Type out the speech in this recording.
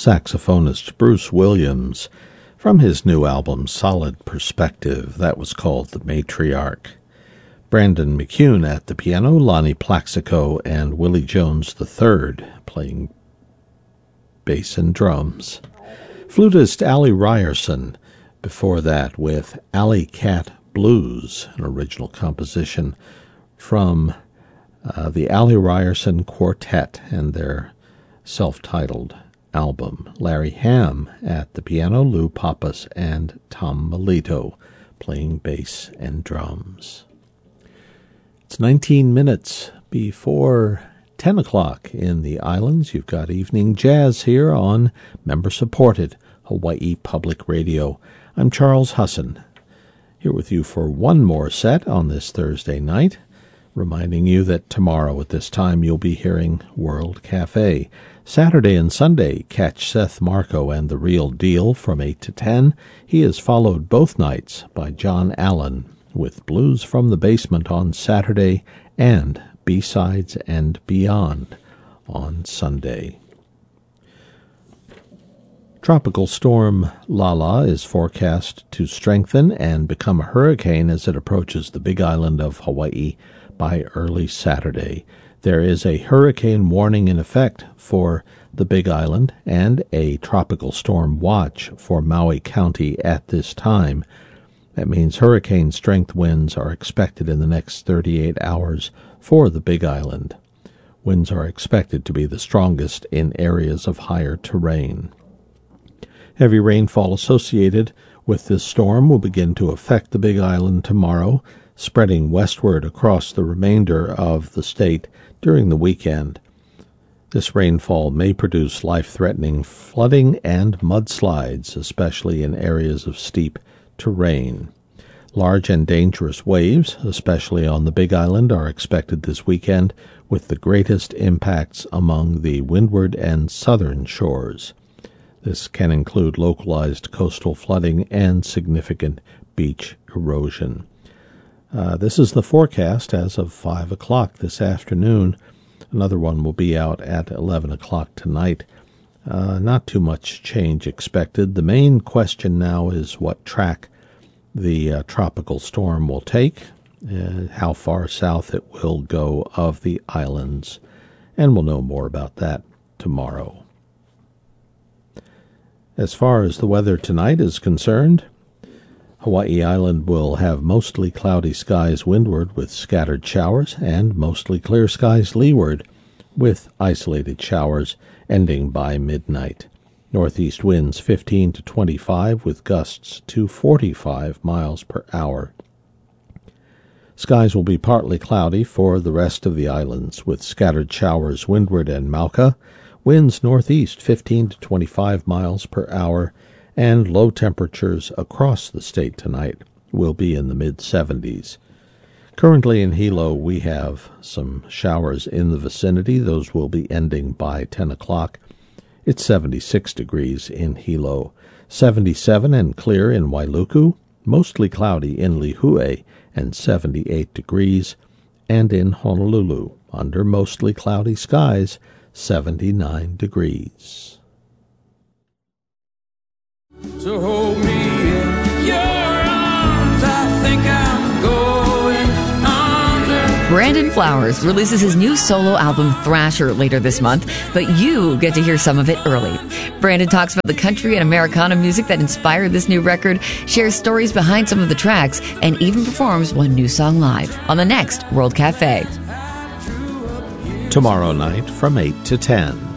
saxophonist Bruce Williams from his new album Solid Perspective. That was called The Matriarch. Brandon McCune at the piano, Lonnie Plaxico and Willie Jones III playing bass and drums. Flutist Allie Ryerson before that with Alley Cat Blues, an original composition from the Allie Ryerson Quartet and their self-titled album. Larry Hamm at the piano, Lou Pappas and Tom Melito playing bass and drums. It's 19 minutes before 10 o'clock in the islands. You've got Evening Jazz here on member-supported Hawaii Public Radio. I'm Charles Husson, here with you for one more set on this Thursday night, reminding you that tomorrow at this time you'll be hearing World Cafe. Saturday and Sunday, catch Seth Marco and The Real Deal from 8 to 10. He is followed both nights by John Allen with Blues from the Basement on Saturday and B-Sides and Beyond on Sunday. Tropical storm Lala is forecast to strengthen and become a hurricane as it approaches the Big Island of Hawaii by early Saturday. There is a hurricane warning in effect for the Big Island and a tropical storm watch for Maui County at this time. That means hurricane strength winds are expected in the next 38 hours for the Big Island. Winds are expected to be the strongest in areas of higher terrain. Heavy rainfall associated with this storm will begin to affect the Big Island tomorrow, spreading westward across the remainder of the state during the weekend. This rainfall may produce life-threatening flooding and mudslides, especially in areas of steep terrain. Large and dangerous waves, especially on the Big Island, are expected this weekend, with the greatest impacts among the windward and southern shores. This can include localized coastal flooding and significant beach erosion. This is the forecast as of 5 o'clock this afternoon. Another one will be out at 11 o'clock tonight. Not too much change expected. The main question now is what track the tropical storm will take, how far south it will go of the islands, and we'll know more about that tomorrow. As far as the weather tonight is concerned, Hawaii Island will have mostly cloudy skies windward with scattered showers and mostly clear skies leeward with isolated showers ending by midnight. Northeast winds 15 to 25 with gusts to 45 miles per hour. Skies will be partly cloudy for the rest of the islands with scattered showers windward and Mauka. Winds northeast 15 to 25 miles per hour, and low temperatures across the state tonight will be in the mid-70s. Currently in Hilo, we have some showers in the vicinity. Those will be ending by 10 o'clock. It's 76 degrees in Hilo, 77 and clear in Wailuku, mostly cloudy in Lihue, and 78 degrees, and in Honolulu, under mostly cloudy skies, 79 degrees. So hold me in your arms, I think I'm going under. Brandon Flowers releases his new solo album Thrasher later this month, but you get to hear some of it early. Brandon talks about the country and Americana music that inspired this new record, shares stories behind some of the tracks, and even performs one new song live on the next World Cafe. Tomorrow night from 8 to 10.